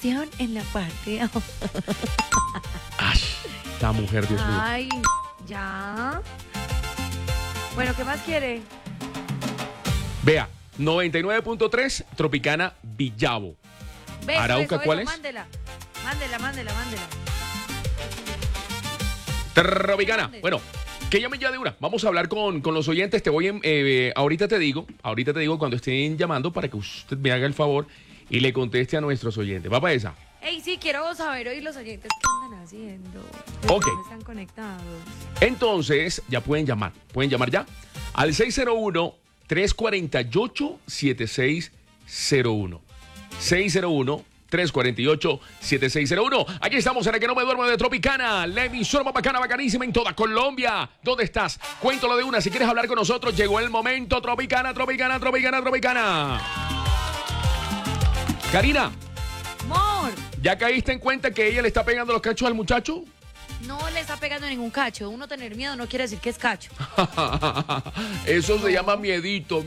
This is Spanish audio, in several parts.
atención en la parte. Ay, la mujer, Dios mío. Ay, ya. Bueno, ¿qué más quiere? Vea, 99.3, Tropicana Villavo. Beso, Arauca, ¿cuál es? Mándela. Tropicana. Bueno, que llame ya de una. Vamos a hablar con los oyentes. Ahorita te digo cuando estén llamando para que usted me haga el favor y le conteste a nuestros oyentes. ¿Va para esa? Ey, sí, quiero saber hoy los oyentes qué andan haciendo. Ok. ¿Cómo están conectados? Entonces, ya pueden llamar. Pueden llamar ya al 601-348-7601. 601-348-7601. Aquí estamos en el que no me duermo de Tropicana, la emisora más bacana, bacanísima en toda Colombia. ¿Dónde estás? Cuéntalo de una. Si quieres hablar con nosotros, llegó el momento. Tropicana. Karina, Amor, ¿ya caíste en cuenta que ella le está pegando los cachos al muchacho? no le está pegando ningún cacho. Uno tener miedo no quiere decir que es cacho. Eso se llama miedito.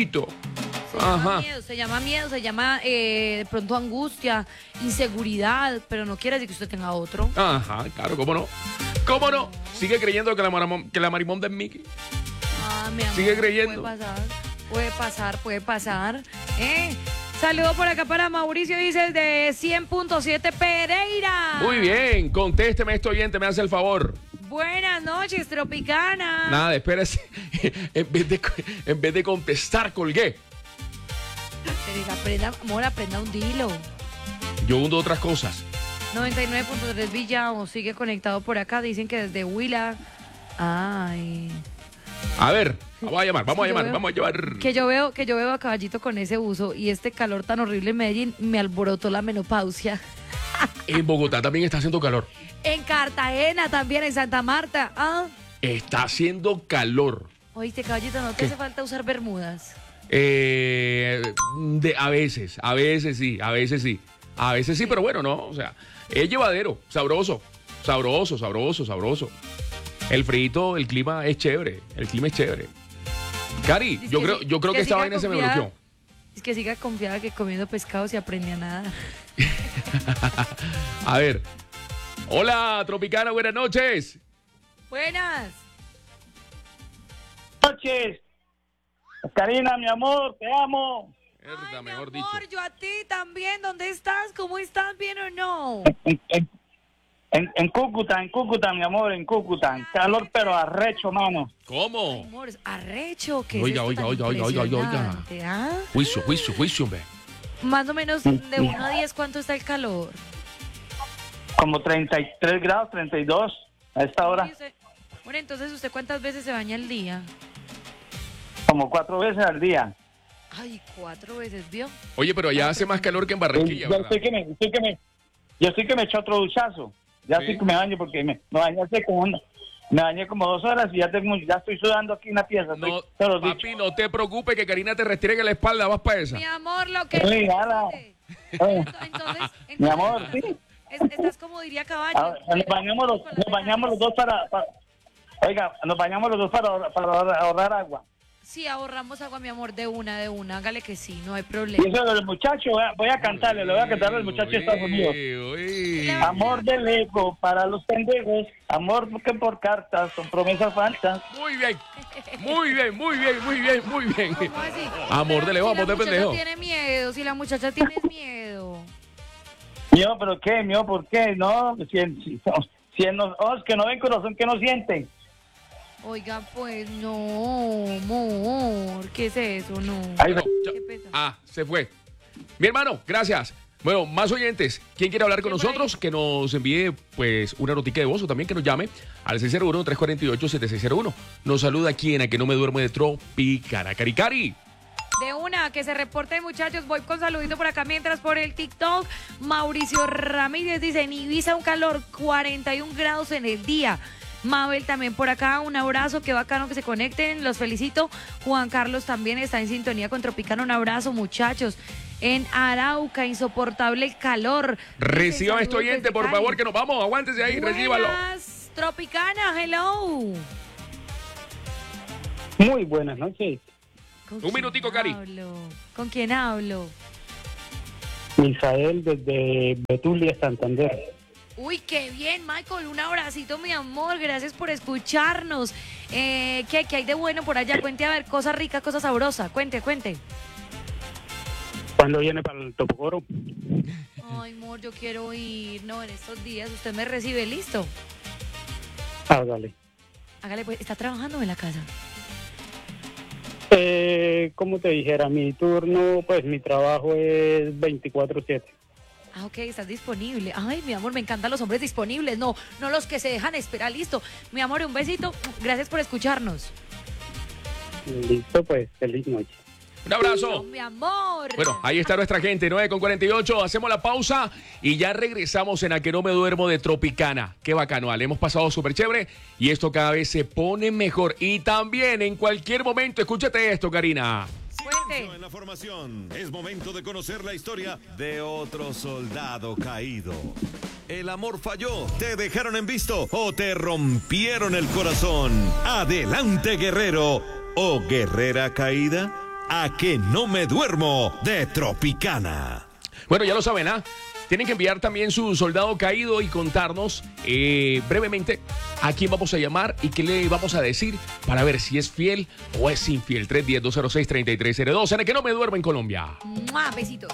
Se llama miedo, se llama de pronto angustia, inseguridad, pero no quiere decir que usted tenga otro. Ajá, claro, ¿cómo no? ¿Sigue creyendo que la marimonda es Mickey? Ah, mi amor, ¿Sigue creyendo? Puede pasar. Saludo por acá para Mauricio, dice de 100.7 Pereira. Muy bien, contésteme este oyente, me hace el favor. Buenas noches, Tropicana. Nada, espérese. En vez de contestar, colgué. Aprenda un dilo. Yo hundo otras cosas. 99.3 Villavo sigue conectado por acá. Dicen que desde Huila. Ay. A ver, vamos a llamar. Que yo veo a Caballito con ese uso y este calor tan horrible en Medellín me alborotó la menopausia. En Bogotá también está haciendo calor. En Cartagena también, en Santa Marta. ¿Ah? Está haciendo calor. Oíste, Caballito, ¿no te hace falta usar bermudas? A veces sí. A veces sí, pero bueno, no, o sea, es llevadero, sabroso. El frito, el clima es chévere. Cari, yo creo que esta vaina se me bloqueó. Es que siga confiada que comiendo pescado se aprende a nada. A ver. Hola, Tropicana, buenas noches. Buenas noches. Karina, mi amor, te amo. Mierda, mejor mi amor, dicho. yo a ti también. ¿Dónde estás? ¿Cómo estás? ¿Bien o no? En Cúcuta, mi amor, en Cúcuta. Calor, pero arrecho, mano. ¿Cómo? Ay, amor, arrecho. ¿Qué Oiga. es esto tan impresionante, ¿ah? Juicio, hombre. Más o menos de 1 a 10, ¿cuánto está el calor? Como 33 grados, 32 a esta hora. Bueno, entonces, ¿usted cuántas veces se baña al día? Como 4 veces al día. Ay, 4 veces, ¿vio? Oye, pero allá hace más calor que en Barranquilla, Yo ¿verdad? estoy que me echo otro duchazo. Ya ¿Sí? sí que me baño porque me bañé como 2 horas y ya estoy sudando aquí en la pieza. No, pero papi, no te preocupes que Karina te restregue la espalda, vas para esa. Mi amor, lo que... Sí, ala. Entonces, Mi amor, sí. Estás como diría Caballo. Nos bañamos los dos para ahorrar agua. Sí, ahorramos agua, mi amor, de una. Hágale que sí, no hay Y problema. eso del muchacho, voy a cantarle, le voy a cantar al muchacho de Estados Unidos. Amor de lejos para los pendejos, amor que por cartas son promesas falsas. Muy bien. ¿Cómo así? Amor de lejos, amor de pendejo. Si la muchacha tiene miedo. Mío, pero qué, mío, ¿por qué? No, si es que no ven corazón que no sienten. Oiga, pues no, amor, ¿qué es eso? No. Ay, Bueno, Qué pesar. se fue. Mi hermano, gracias. Bueno, más oyentes. ¿Quién quiere hablar con ¿Quién por nosotros? Que nos envíe, pues, una notica de voz o también que nos llame al 601-348-7601. Nos saluda aquí en A Que No Me Duermo de Tropicana. Cari. De una, que se reporten, muchachos. Voy con saludito por acá mientras por el TikTok. Mauricio Ramírez dice, en Ibiza un calor 41 grados en el día. Mabel también por acá, un abrazo, qué bacano que se conecten, los felicito. Juan Carlos también está en sintonía con Tropicana, un abrazo, muchachos. En Arauca, insoportable el calor. Reciba a este Saludos oyente, desde por Cali. favor, que nos vamos. Aguántese ahí, recíbalo. Buenas, Tropicana, hello. muy buenas noches. ¿Con Un quién minutico, Cari. hablo? ¿Con quién hablo? Misael desde Betulia, Santander. Uy, qué bien, Michael. Un abracito, mi amor. Gracias por escucharnos. ¿Qué hay de bueno por allá? Cuente, a ver, cosas ricas, cosas sabrosas. Cuente. ¿Cuándo viene para el Topocoro? Ay, amor, yo quiero ir. No, en estos días usted me recibe, listo. Hágale. Hágale, pues, ¿está trabajando en la casa? Como te dijera, mi turno, pues mi trabajo es 24/7. Ah, ok, estás disponible. Ay, mi amor, me encantan los hombres disponibles. No los que se dejan esperar, listo. Mi amor, un besito. Gracias por escucharnos. Listo, pues, feliz noche. Un abrazo. Mi amor. Bueno, ahí está nuestra gente, 9:48. Hacemos la pausa y ya regresamos en A Que No Me Duermo de Tropicana. Qué bacano, Ale. Hemos pasado súper chévere y esto cada vez se pone mejor. Y también en cualquier momento, escúchate esto, Karina. Cuente. En la formación es momento de conocer la historia de otro soldado caído. El amor falló, te dejaron en visto o te rompieron el corazón. Adelante, guerrero o guerrera caída. A Que No Me Duermo de Tropicana. Bueno, ya lo saben, ¿ah? Tienen que enviar también su soldado caído y contarnos brevemente a quién vamos a llamar y qué le vamos a decir para ver si es fiel o es infiel. 310-206-3302. En el Que No Me Duermo en Colombia. ¡Mua! Besitos.